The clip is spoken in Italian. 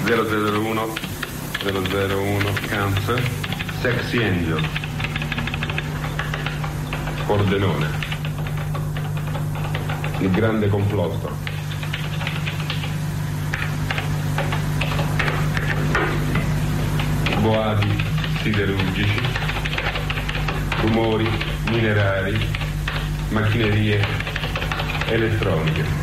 001 Cancer, Sexy Angel, Pordenone, il grande complotto. Boati siderurgici, rumori minerari, macchinerie elettroniche.